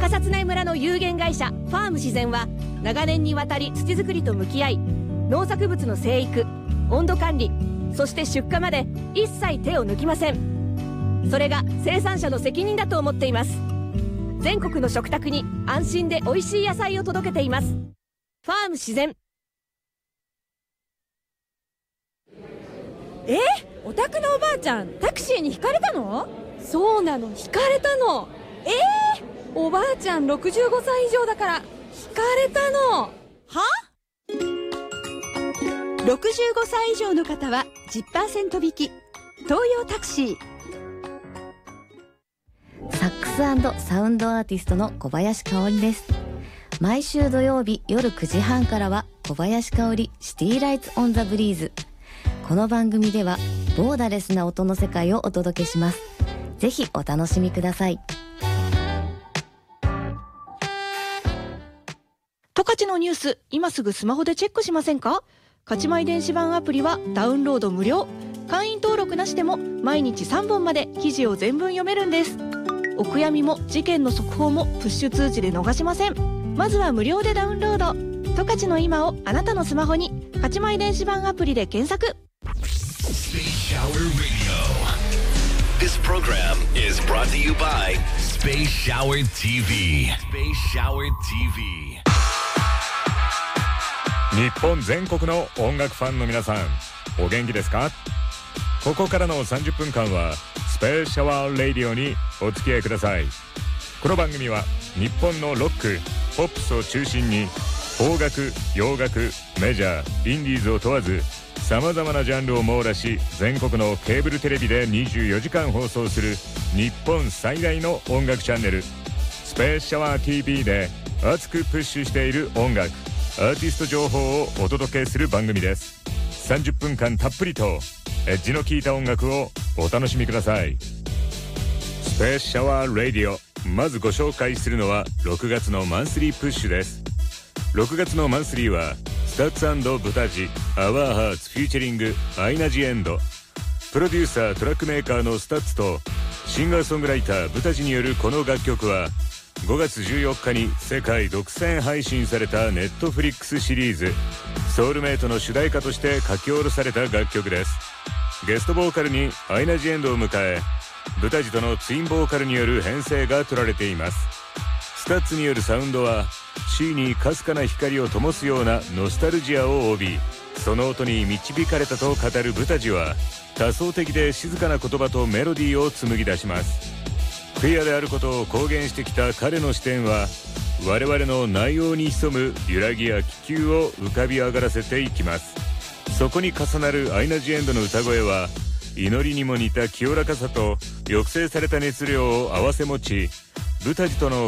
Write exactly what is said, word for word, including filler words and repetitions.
高札内村の有限会社ファーム自然は長年にわたり土作りと向き合い、農作物の生育、温度管理、そして出荷まで一切手を抜きません。それが生産者の責任だと思っています。全国の食卓に安心で美味しい野菜を届けています。ファーム自然。 え、お宅のおばあちゃんタクシーにひかれたの？ そうなの、ひかれたの。 えー、おばあちゃんろくじゅうごさい以上だからひかれたの。は？ ろくじゅうごさい以上の方は じゅっパーセント 引き。東洋タクシー。 サックス&サウンドアーティストの小林香織です。毎週土曜日夜くじはんからは小林香織シティライツオンザブリーズ。この番組ではボーダレスな音の世界をお届けします。ぜひお楽しみください。 十勝のニュース、今すぐスマホでチェックしませんか？勝ち米電子版アプリはダウンロード無料。会員登録なしでも毎日さんぼんまで記事を全文読めるんです。お悔やみも事件の速報もプッシュ通知で逃しません。まずは無料でダウンロード。十勝の今をあなたのスマホに勝ち米電子版アプリで検索。 This program is brought to you by Space Shower ティーブイ。Space Shower ティーブイ。 日本全国の音楽ファンの皆さん、お元気ですか？ここからのさんじゅっぷんかんはスペースシャワーレディオにお付き合いください。この番組は日本のロック、ポップスを中心に邦楽、洋楽、メジャー、インディーズを問わず様々なジャンルを網羅し、全国のケーブルテレビでにじゅうよじかん放送する日本最大の音楽チャンネルスペースシャワー ティーブイ で熱くプッシュしている音楽、アーティスト情報をお届けする番組です。さんじゅっぷんかんたっぷりとエッジの効いた音楽をお楽しみください。スペースシャワーラディオ、まずご紹介するのはろくがつのマンスリープッシュです。ろくがつのマンスリーはスタッツ&ブタジ、アワーハーツフューチャリングアイナジエンド。プロデューサートラックメーカーのスタッツとシンガーソングライターブタジによるこの楽曲はごがつじゅうよっかに世界独占配信されたネットフリックスシリーズソウルメイトの主題歌として書き下ろされた楽曲です。ゲストボーカルにアイナジエンドを迎え、ブタジとのツインボーカルによる編成が取られています。スタッツによるサウンドはシーにかすかな光を灯すようなノスタルジアを帯び、その音に導かれたと語るブタジは多層的で静かな言葉とメロディーを紡ぎ出します。クイアであることを公言してきた彼の視点は我々の内容に潜む揺らぎや気球を浮かび上がらせていきます。そこに重なるアイナジエンドの歌声は祈りにも似た清らかさと抑制された熱量を併せ持ち、ブタジとの